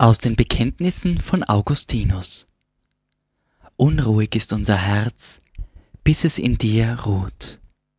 Aus den Bekenntnissen von Augustinus. Unruhig ist unser Herz, bis es in dir ruht.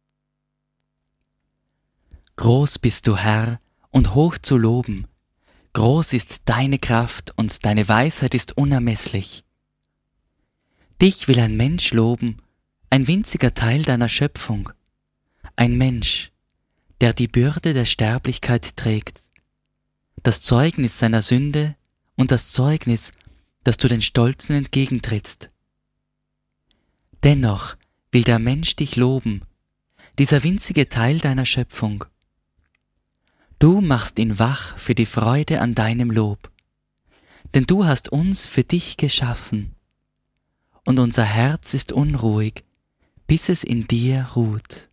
Groß bist du, Herr, und hoch zu loben. Groß ist deine Kraft und deine Weisheit ist unermesslich. Dich will ein Mensch loben, ein winziger Teil deiner Schöpfung. Ein Mensch, der die Bürde der Sterblichkeit trägt, das Zeugnis seiner Sünde und das Zeugnis, dass du den Stolzen entgegentrittst. Dennoch will der Mensch dich loben, dieser winzige Teil deiner Schöpfung. Du machst ihn wach für die Freude an deinem Lob, denn du hast uns für dich geschaffen, und unser Herz ist unruhig, bis es in dir ruht.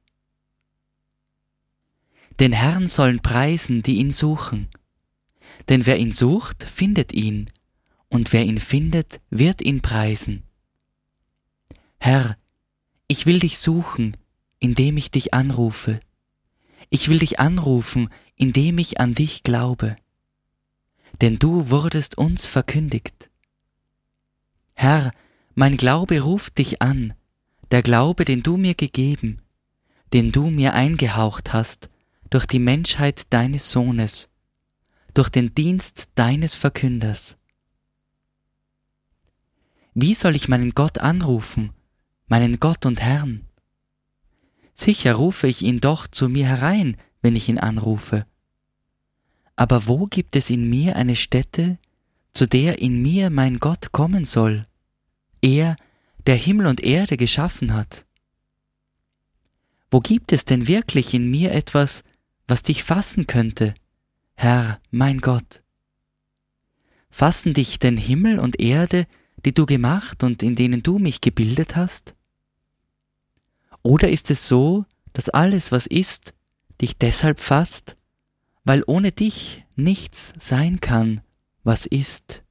Den Herrn sollen preisen, die ihn suchen, denn wer ihn sucht, findet ihn, und wer ihn findet, wird ihn preisen. Herr, ich will dich suchen, indem ich dich anrufe. Ich will dich anrufen, indem ich an dich glaube. Denn du wurdest uns verkündigt. Herr, mein Glaube ruft dich an, der Glaube, den du mir gegeben, den du mir eingehaucht hast, durch die Menschheit deines Sohnes, durch den Dienst deines Verkünders. Wie soll ich meinen Gott anrufen, meinen Gott und Herrn? Sicher rufe ich ihn doch zu mir herein, wenn ich ihn anrufe. Aber wo gibt es in mir eine Stätte, zu der in mir mein Gott kommen soll? Er, der Himmel und Erde geschaffen hat. Wo gibt es denn wirklich in mir etwas, was dich fassen könnte, Herr, mein Gott? Fassen dich denn Himmel und Erde, die du gemacht und in denen du mich gebildet hast? Oder ist es so, dass alles, was ist, dich deshalb fasst, weil ohne dich nichts sein kann, was ist?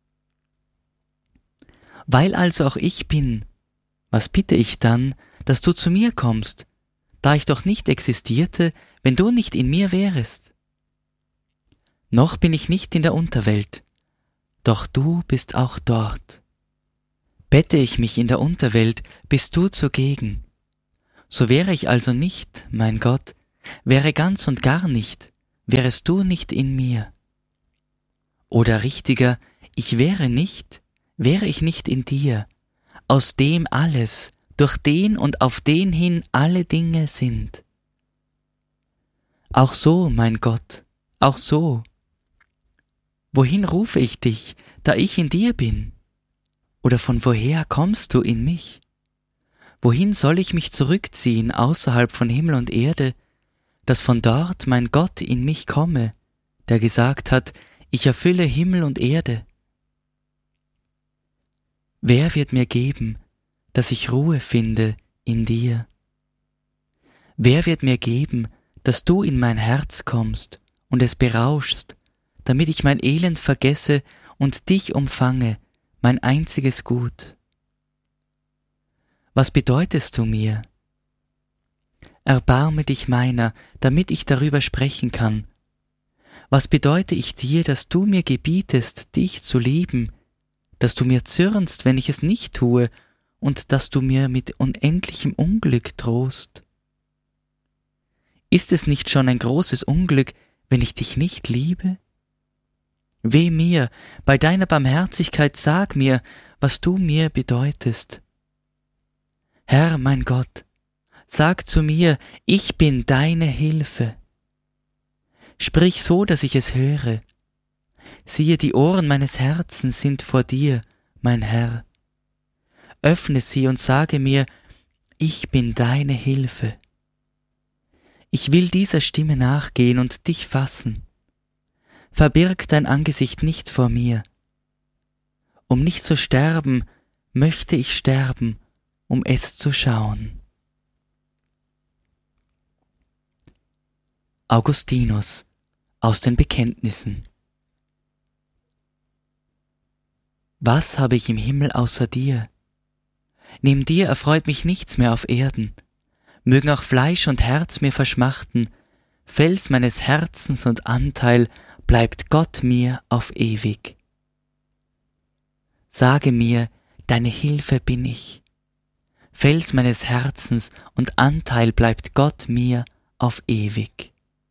Weil also auch ich bin, was bitte ich dann, dass du zu mir kommst, da ich doch nicht existierte, wenn du nicht in mir wärest? Noch bin ich nicht in der Unterwelt, doch du bist auch dort. Bette ich mich in der Unterwelt, bist du zugegen. So wäre ich also nicht, mein Gott, wäre ganz und gar nicht, wärest du nicht in mir. Oder richtiger, ich wäre ich nicht in dir, aus dem alles, durch den und auf den hin alle Dinge sind. Auch so, mein Gott, auch so. Wohin rufe ich dich, da ich in dir bin? Oder von woher kommst du in mich? Wohin soll ich mich zurückziehen außerhalb von Himmel und Erde, dass von dort mein Gott in mich komme, der gesagt hat, ich erfülle Himmel und Erde? Wer wird mir geben, dass ich Ruhe finde in dir? Wer wird mir geben, dass du in mein Herz kommst und es berauschst, damit ich mein Elend vergesse und dich umfange, mein einziges Gut? Was bedeutest du mir? Erbarme dich meiner, damit ich darüber sprechen kann. Was bedeute ich dir, dass du mir gebietest, dich zu lieben, dass du mir zürnst, wenn ich es nicht tue, und dass du mir mit unendlichem Unglück drohst? Ist es nicht schon ein großes Unglück, wenn ich dich nicht liebe? Weh mir, bei deiner Barmherzigkeit sag mir, was du mir bedeutest. Herr, mein Gott, sag zu mir, ich bin deine Hilfe. Sprich so, dass ich es höre. Siehe, die Ohren meines Herzens sind vor dir, mein Herr. Öffne sie und sage mir, ich bin deine Hilfe. Ich will dieser Stimme nachgehen und dich fassen. Verbirg dein Angesicht nicht vor mir. Um nicht zu sterben, möchte ich sterben, um es zu schauen. Augustinus aus den Bekenntnissen. Was habe ich im Himmel außer dir? Neben dir erfreut mich nichts mehr auf Erden. Mögen auch Fleisch und Herz mir verschmachten, Fels meines Herzens und Anteil bleibt Gott mir auf ewig. Sage mir, deine Hilfe bin ich. Fels meines Herzens und Anteil bleibt Gott mir auf ewig.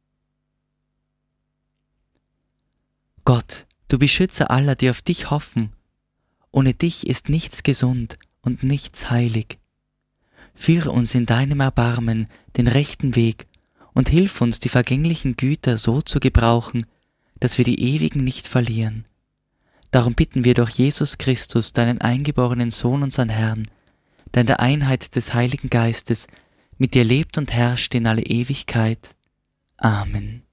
Gott, du Beschützer aller, die auf dich hoffen, ohne dich ist nichts gesund und nichts heilig. Führe uns in deinem Erbarmen den rechten Weg und hilf uns, die vergänglichen Güter so zu gebrauchen, dass wir die ewigen nicht verlieren. Darum bitten wir durch Jesus Christus, deinen eingeborenen Sohn, unseren Herrn, der in der Einheit des Heiligen Geistes mit dir lebt und herrscht in alle Ewigkeit. Amen.